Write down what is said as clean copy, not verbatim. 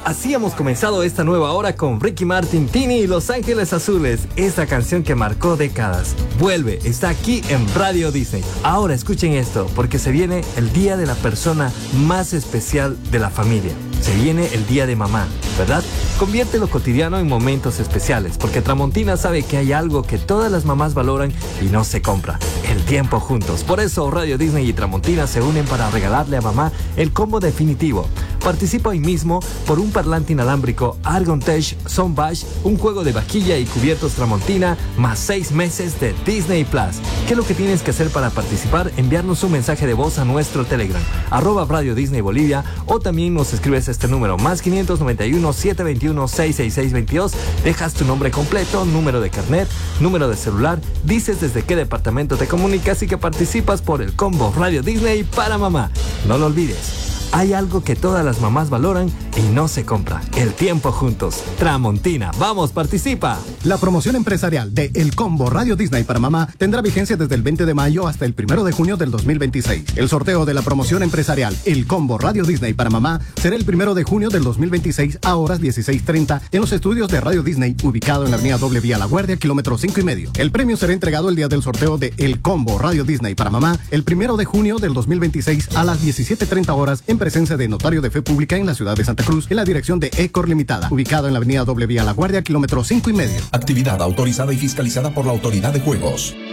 Así hemos comenzado esta nueva hora con Ricky Martin, Tini y Los Ángeles Azules. Esta canción que marcó décadas. Vuelve, está aquí en Radio Disney. Ahora escuchen esto, porque se viene el día de la persona más especial de la familia. Se viene el día de mamá, ¿verdad? Convierte lo cotidiano en momentos especiales, porque Tramontina sabe que hay algo que todas las mamás valoran y no se compra: el tiempo juntos. Por eso Radio Disney y Tramontina se unen para regalarle a mamá el combo definitivo. Participa hoy mismo por un parlante inalámbrico Argon Tech Soundbash, un juego de vaquilla y cubiertos Tramontina, más 6 meses de Disney Plus. ¿Qué es lo que tienes que hacer para participar? Enviarnos un mensaje de voz a nuestro Telegram, @Radio Disney Bolivia, o también nos escribes este número, más 591 721 66622. Dejas tu nombre completo, número de carnet, número de celular, dices desde qué departamento te comunicas y que participas por el combo Radio Disney para mamá. No lo olvides. Hay algo que todas las mamás valoran y no se compra: el tiempo juntos. Tramontina, vamos, participa. La promoción empresarial de El Combo Radio Disney para mamá tendrá vigencia desde el 20 de mayo hasta el 1 de junio del 2026. El sorteo de la promoción empresarial El Combo Radio Disney para mamá será el 1 de junio del 2026 a horas 16:30 en los estudios de Radio Disney, ubicado en la avenida Doble Vía La Guardia, kilómetro 5,5. El premio será entregado el día del sorteo de El Combo Radio Disney para mamá el 1 de junio del 2026 a las 17:30 horas en presencia de notario de fe pública en la ciudad de Santa Cruz, en la dirección de Ecor Limitada, ubicado en la avenida Doble Vía La Guardia, kilómetro 5,5. Actividad autorizada y fiscalizada por la Autoridad de Juegos.